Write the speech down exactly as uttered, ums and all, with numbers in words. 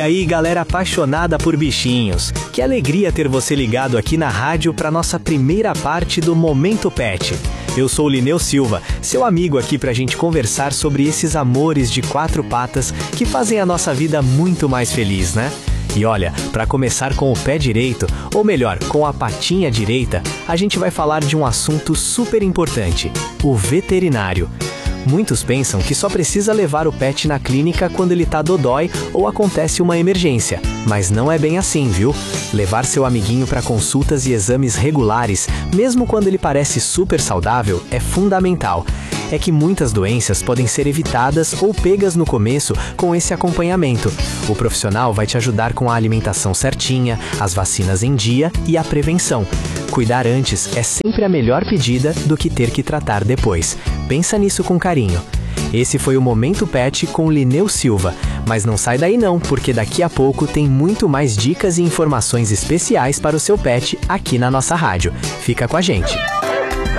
aí, galera apaixonada por bichinhos. Que alegria ter você ligado aqui na rádio para nossa primeira parte do Momento Pet. Eu sou o Lineu Silva, seu amigo aqui pra gente conversar sobre esses amores de quatro patas que fazem a nossa vida muito mais feliz, né? E olha, para começar com o pé direito, ou melhor, com a patinha direita, a gente vai falar de um assunto super importante: o veterinário. Muitos pensam que só precisa levar o pet na clínica quando ele tá dodói ou acontece uma emergência, mas não é bem assim, viu? Levar seu amiguinho para consultas e exames regulares, mesmo quando ele parece super saudável, é fundamental. É que muitas doenças podem ser evitadas ou pegas no começo com esse acompanhamento. O profissional vai te ajudar com a alimentação certinha, as vacinas em dia e a prevenção. Cuidar antes é sempre a melhor pedida do que ter que tratar depois. Pensa nisso com carinho. Esse foi o Momento Pet com Lineu Silva. Mas não sai daí não, porque daqui a pouco tem muito mais dicas e informações especiais para o seu pet aqui na nossa rádio. Fica com a gente!